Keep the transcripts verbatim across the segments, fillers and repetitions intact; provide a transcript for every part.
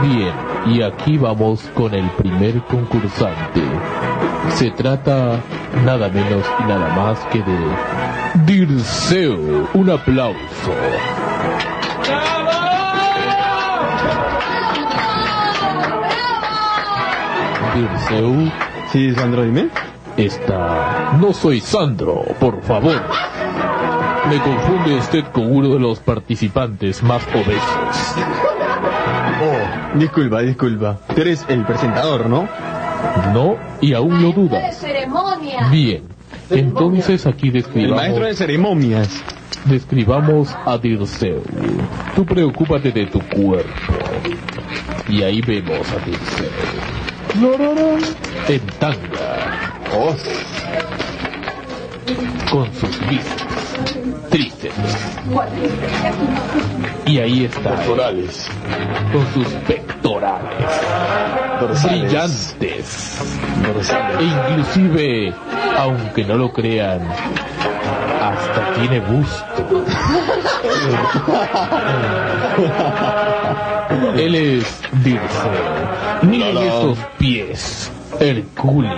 Bien, y aquí vamos con el primer concursante. Se trata nada menos y nada más que de Dirceu. Un aplauso. Dirceu. Sí, Sandro, dime. Esta... No soy Sandro, por favor. Me confunde usted con uno de los participantes más obesos. Oh, disculpa, disculpa. Tú eres el presentador, ¿no? No, y aún lo dudas. Bien, entonces aquí describamos... El maestro de ceremonias. Describamos a Dirceu. Tú preocúpate de tu cuerpo. Y ahí vemos a Dirceu. En tanga. Oh. Con sus bíceps, tríceps. Y ahí está. Pectorales. Con sus pectorales. Dorsales. Brillantes. Dorsales. E inclusive, aunque no lo crean, hasta tiene busto. Él es Dirceu. Miren estos pies hercúleos.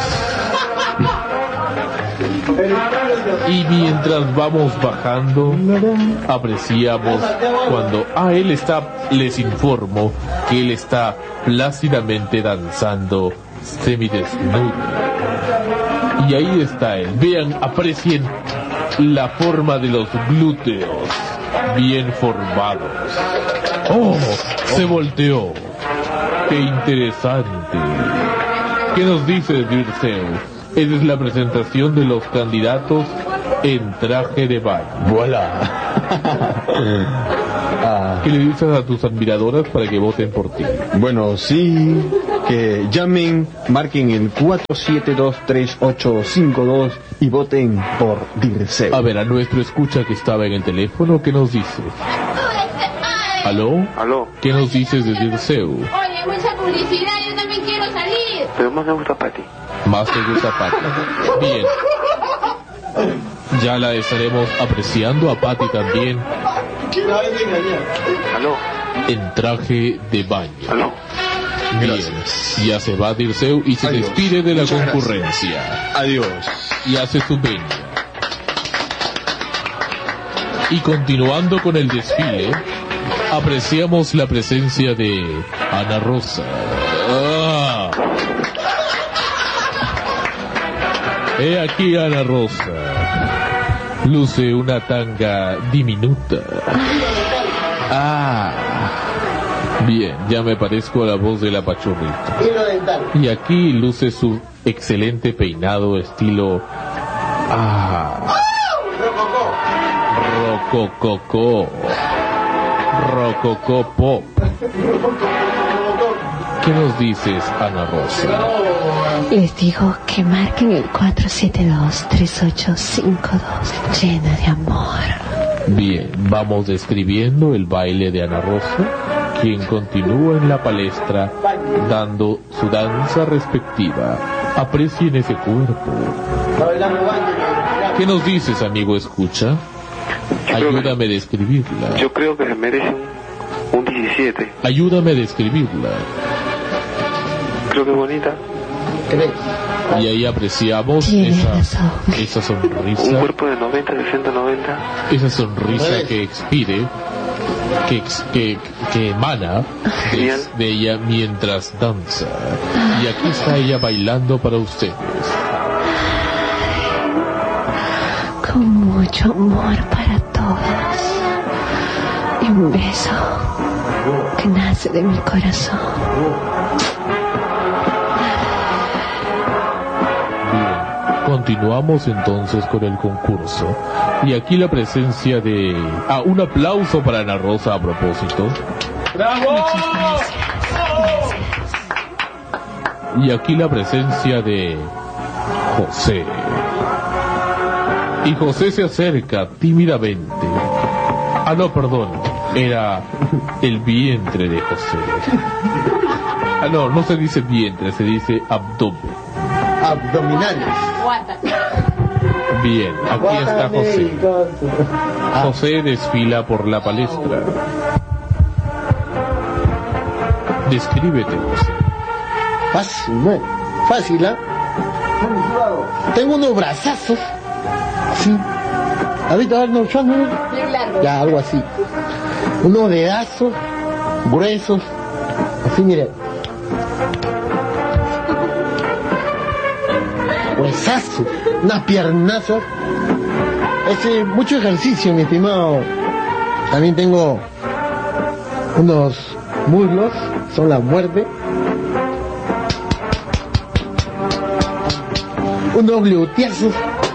Y mientras vamos bajando, apreciamos cuando a él está, les informo que él está plácidamente danzando semidesnudo. Y ahí está él. Vean, aprecien la forma de los glúteos bien formados. ¡Oh! Se volteó. ¡Qué interesante! ¿Qué nos dice Dirceu? Esa es la presentación de los candidatos en traje de baño. ¡Voilà! ah. ¿Qué le dices a tus admiradoras para que voten por ti? Bueno, sí, que llamen, marquen el cuatro siete dos tres ocho cinco dos y voten por Dirceu. A ver, a nuestro escucha que estaba en el teléfono, ¿qué nos dice? ¿Aló? ¿Aló? ¿Qué nos dices de Dirceu? Oye, mucha publicidad, yo también quiero salir. Pero más me gusta Pati. Más te gusta Pati. Bien. Ya la estaremos apreciando a Pati también. ¿Aló? En traje de baño. ¿Aló? Bien. Ya se va Dirceu y se Adiós. despide de la Muchas concurrencia. Gracias. Adiós. Y hace su venia. Y continuando con el desfile, apreciamos la presencia de Ana Rosa. Ah. He aquí Ana Rosa. Luce una tanga diminuta. Ah. Bien, ya me parezco a la voz de la pachorrita. Y aquí luce su excelente peinado estilo... Ah. Rocococó. Rococó pop. ¿Qué nos dices, Ana Rosa? Les digo que marquen el cuatro siete dos tres ocho cinco dos, llena de amor. Bien, vamos describiendo el baile de Ana Rosa, quien continúa en la palestra dando su danza respectiva. Aprecien ese cuerpo. ¿Qué nos dices, amigo escucha? Ayúdame a describirla. Yo creo que se merece un, un diecisiete. Ayúdame a describirla. Creo que es bonita. Y ahí apreciamos esa, esa Un sonrisa, cuerpo de noventa, sesenta, noventa. esa sonrisa que expire, que, ex- que, que emana de, de ella mientras danza. Y aquí está ella bailando para ustedes. Con mucho amor para todos. Y un beso que nace de mi corazón. Continuamos entonces con el concurso. Y aquí la presencia de... Ah, un aplauso para Ana Rosa a propósito. ¡Bravo! Y aquí la presencia de José. Y José se acerca tímidamente. Ah, no, perdón. Era el vientre de José. Ah, no, no se dice vientre, se dice abdomen. Abdominales. Bien, aquí está José. José desfila por la palestra. Descríbete, José. Fácil, ¿no? Fácil, ¿ah? Tengo unos brazazos. Sí. ¿Has visto Arnold Schwarzenegger? Ya, algo así. Unos dedazos gruesos. Así, mire. Huesazos. Unas piernazas. Ese, mucho ejercicio, mi estimado. También tengo unos muslos. Son la muerte. Unos glúteazos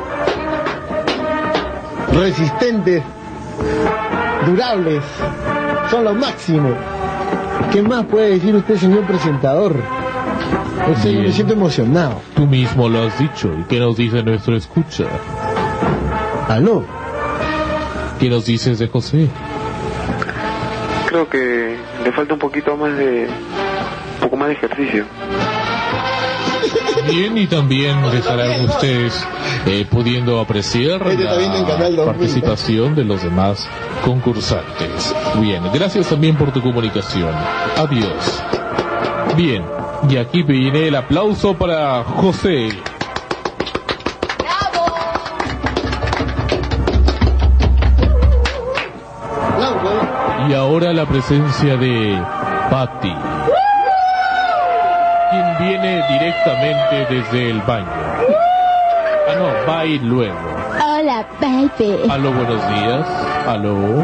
resistentes, durables, son lo máximo. ¿Qué más puede decir usted, señor presentador? O sea, me siento emocionado. Tú mismo lo has dicho. ¿Y qué nos dice nuestro escucha? ¿Aló? ¿Qué nos dices de José? Creo que le falta un poquito más de... un poco más de ejercicio. Bien, y también estarán ustedes eh, pudiendo apreciar Este también en Canal dos mil. la participación de los demás concursantes. Bien, gracias también por tu comunicación. Adiós. Bien, y aquí viene el aplauso para José. Y ahora la presencia de Patty, quien viene directamente desde el baño. Ah, no, va a ir luego. Hola, baby. Aló, buenos días. Aló.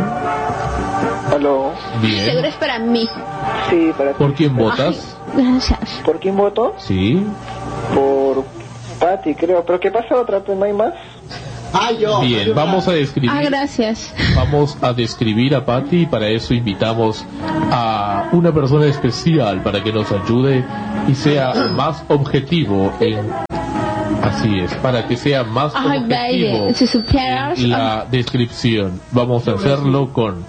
Aló. Bien. Seguro es para mí. Sí, para ti. ¿Por quién votas? Gracias. ¿Por quién voto? Sí. Por Patty, creo. ¿Pero qué pasa otra? ¿No hay más? Ah, yo. Bien, vamos a describir. Ah, gracias. Vamos a describir a Patty y para eso invitamos a una persona especial para que nos ayude y sea más objetivo en... Así es, para que sea más Ay, objetivo baby, si supieras. en la descripción. Vamos a hacerlo con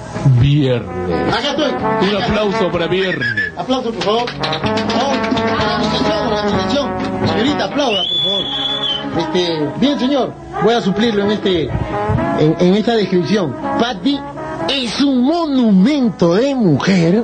Viernes. Acá estoy. Un aplauso para Viernes. Aplauso, por favor. Oh, organización, organización. Señorita, aplauda, por favor. Este, bien, señor. Voy a suplirlo en este, en, en esta descripción. Patty es un monumento de mujer.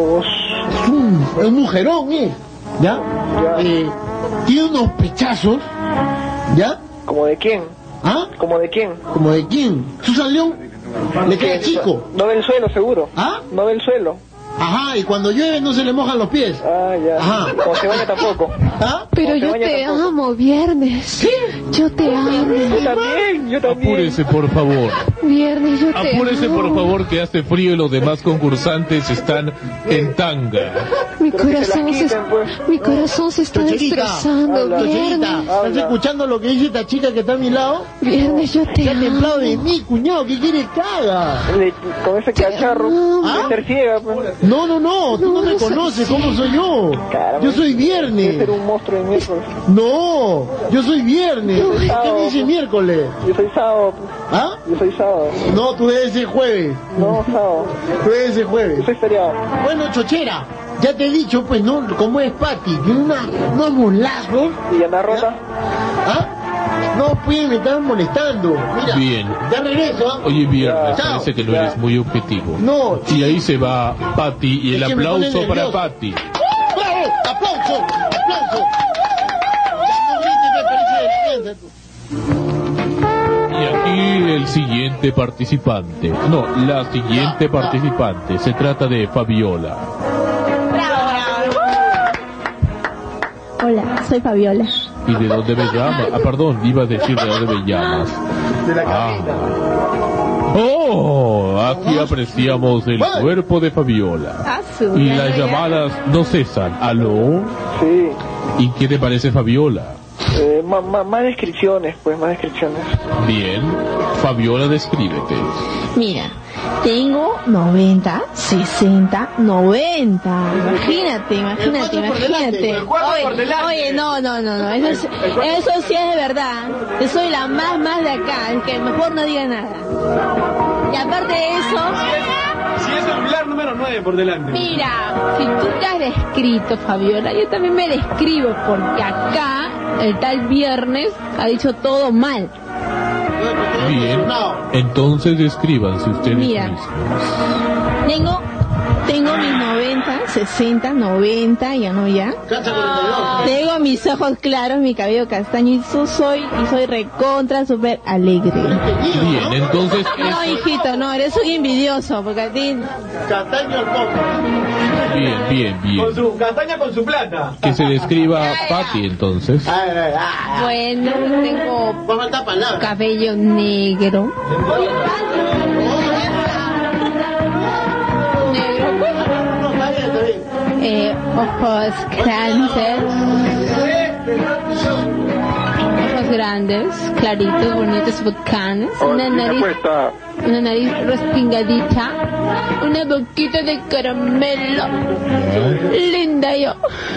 Es un, es un mujerón, ¿eh? ¿Ya? Eh, tiene unos pechazos. ¿Ya? ¿Como de quién? ¿Ah? ¿Como de quién? ¿Como de quién? Susan León. Le queda chico. No del suelo, seguro. ¿Ah? No del suelo. Ajá, y cuando llueve no se le mojan los pies. Ah, ya. Ajá. Como se baña tampoco. ¿Ah? Pero No te yo bañas te tampoco. amo, Viernes. Yo te amo. Yo también, yo también. Apúrese, por favor. Viernes, yo te Apúrese, amo. por favor, que hace frío y los demás concursantes están en tanga. Mi Pero que se corazón la se, quiten, pues. mi corazón se está Chocherita, destrozando, habla. Chocherita, Viernes. ¿estás Habla. escuchando lo que dice esta chica que está a mi lado? Viernes, yo te Se ha templado amo. de mí, cuñado, ¿qué quieres que haga? Le- con ese cacharro. ¿Ah? De ser ciega, pues. No, no, no, tú no, No, me no soy conoces, así. ¿cómo soy yo? Caramba. Yo soy Debe viernes. ser un monstruo de miércoles. No, yo soy viernes. ¿Qué me dice miércoles? Yo soy sábado. pues. ¿Ah? Yo soy sábado. No, tú debes ser jueves. No, sábado. Tú debes ser Yo jueves. soy feriado. Bueno, chochera, ya te he dicho, pues, no, cómo es Patty, tiene una, unos mulazos. ¿Y Ana Rota? ¿Ah? No, pues, me están molestando. Mira, Bien. ya regreso, ¿ah? Oye, Viernes, Chao. parece que no Ya. eres muy objetivo. No, Y ahí se va Patty y el Es que me pone aplauso para nervioso. Patty. ¡Bravo! ¡Aplauso! ¡Aplauso! Ya no grites, me parece defensa. Y aquí el siguiente participante. No, la siguiente participante. Se trata de Fabiola. Hola, soy Fabiola. ¿Y de dónde me llamas? Ah, perdón, iba a decir de dónde me llamas. De la Ah. cabina. Oh, aquí apreciamos el cuerpo de Fabiola. Y las llamadas no cesan. ¿Aló? Sí. ¿Y qué te parece Fabiola? Eh, ma- ma- más descripciones, pues, más descripciones. Bien. Fabiola, descríbete. Mira, tengo noventa, sesenta, noventa. Imagínate, imagínate, El cuatro por delante, imagínate. el cuatro por Oye, delante. oye, no, no, no, no. Eso, es- eso sí es de verdad. Yo soy la más, más de acá. Es que mejor no diga nada. Y aparte de eso, Si es el pilar número nueve por delante. mira, si tú te has descrito, Fabiola, yo también me describo porque acá el tal Viernes ha dicho todo mal. Bien. Entonces descríbanse ustedes Mira. mismos. Tengo Tengo mis noventa, sesenta, noventa, ya no ya. Tengo mis ojos claros, mi cabello castaño y so- soy y soy recontra súper alegre. Bien, entonces No, eso- hijito, no, eres un envidioso, porque a ti... Castaño al poco. bien, bien, bien. Con su castaña con su plata. Que se describa Patty entonces. Ay, ay, ay. Bueno, tengo Va a faltar palabras. cabello negro. Negro, pues. No, está bien, está bien. Eh, ojos grandes. Ojos grandes, claritos, bonitos, bacanes. Una nariz, Apuesta. una nariz respingadita. Una boquita de caramelo. Linda yo.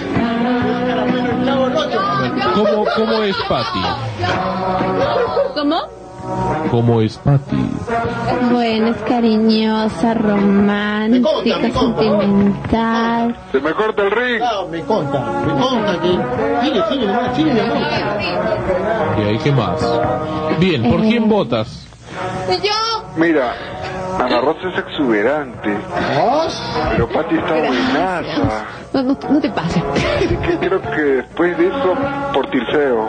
¿Cómo, cómo es Patty? ¿Cómo? ¿Cómo es Patty? Bueno, es cariñosa, romántica, sentimental. Se me corta el ring. Claro, me conta, me conta que... Sigue, sigue, nomás, sigue, mi amor. ¿Y ahí qué más? Bien, ¿por quién votas? Yo. Mira, Ana Rosa es exuberante, pero Pati está buenaza. No, no, no te pases. Así que creo que después de eso, por Tirceo.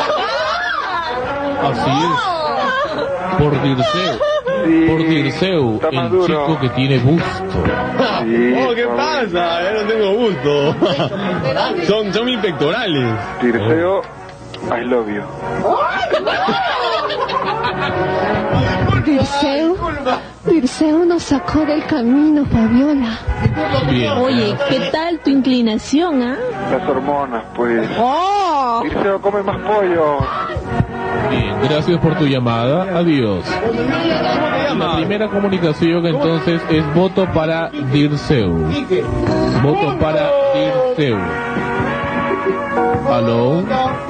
Así es. Por Dirceu. Sí, Por Dirceu, está más el duro. chico que tiene busto. Sí, Oh, ¿qué está pasa? Yo no tengo gusto. son, son mis pectorales. bueno. Tirceo, I love you. Dirceu, Dirceu nos sacó del camino, Fabiola. Bien. Oye, ¿qué tal tu inclinación, ah? Las hormonas, pues. ¡Oh! Tirceo, come más pollo. Bien, gracias por tu llamada. Adiós. La primera comunicación entonces es voto para Dirceu. Voto para Dirceu. ¿Aló?